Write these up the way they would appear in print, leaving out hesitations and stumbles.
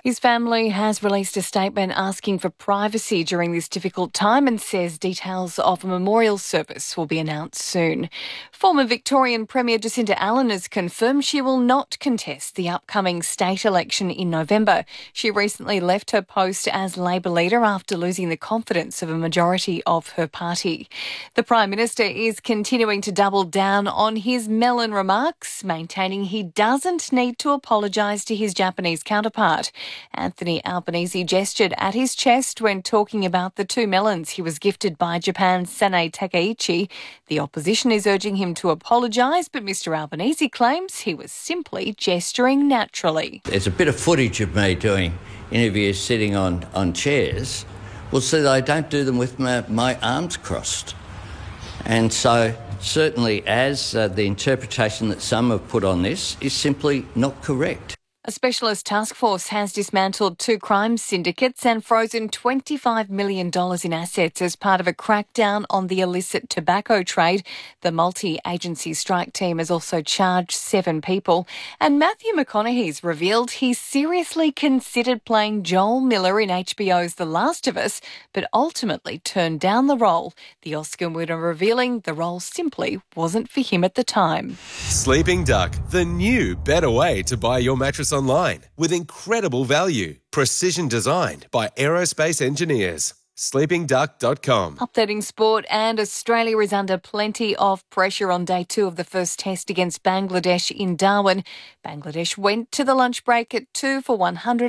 His family has released a statement asking for privacy during this difficult time and says details of a memorial service will be announced soon. Former Victorian Premier Jacinta Allen has confirmed she will not contest the upcoming state election in November. She recently left her post as Labor leader after losing the confidence of a majority of her party. The Prime Minister is continuing to double down on his melon remarks, maintaining he doesn't need to apologise to his Japanese counterpart. Anthony Albanese gestured at his chest when talking about the 2 melons he was gifted by Japan's Sanae Takaichi. The opposition is urging him to apologise, but Mr Albanese claims he was simply gesturing naturally. There's a bit of footage of me doing interviews sitting on chairs. Well, see, I don't do them with my arms crossed. And so certainly as the interpretation that some have put on this is simply not correct. A specialist task force has dismantled 2 crime syndicates and frozen $25 million in assets as part of a crackdown on the illicit tobacco trade. The multi-agency strike team has also charged 7 people. And Matthew McConaughey's revealed he seriously considered playing Joel Miller in HBO's The Last of Us, but ultimately turned down the role. The Oscar winner revealing the role simply wasn't for him at the time. Sleeping Duck, the new better way to buy your mattress online with incredible value. Precision designed by aerospace engineers. sleepingduck.com. Updating sport, and Australia is under plenty of pressure on day 2 of the first test against Bangladesh in Darwin. Bangladesh went to the lunch break at 2 for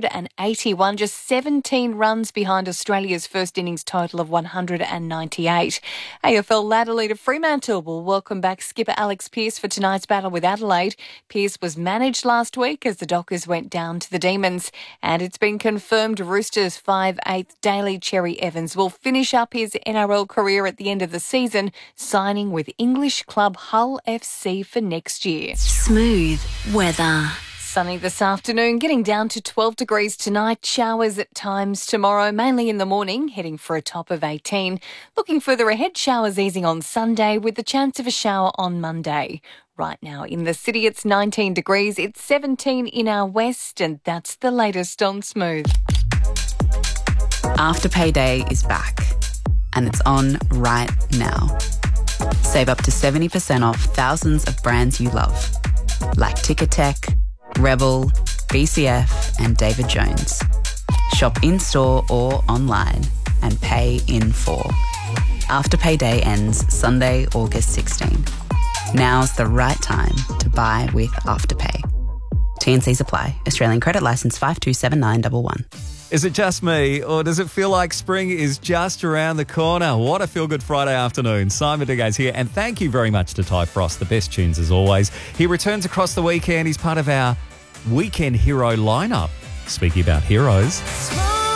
181, just 17 runs behind Australia's first innings total of 198. AFL ladder leader Fremantle will welcome back skipper Alex Pearce for tonight's battle with Adelaide. Pearce was managed last week as the Dockers went down to the Demons, and it's been confirmed Roosters 5'8" Daly Cherry Evans will finish up his NRL career at the end of the season, signing with English club Hull FC for next year. Smooth weather. Sunny this afternoon, getting down to 12 degrees tonight. Showers at times tomorrow, mainly in the morning, heading for a top of 18. Looking further ahead, showers easing on Sunday with the chance of a shower on Monday. Right now in the city, it's 19 degrees. It's 17 in our west, and that's the latest on Smooth. Afterpay Day is back, and it's on right now. Save up to 70% off thousands of brands you love, like Ticketek, Rebel, BCF and David Jones. Shop in-store or online and pay in full. Afterpay Day ends Sunday, August 16. Now's the right time to buy with Afterpay. T&Cs apply. Australian credit licence 527911. Is it just me, or does it feel like spring is just around the corner? What a feel-good Friday afternoon. Simon Dugaze here, and thank you very much to Ty Frost, the best tunes as always. He returns across the weekend. He's part of our Weekend Hero lineup. Speaking about heroes...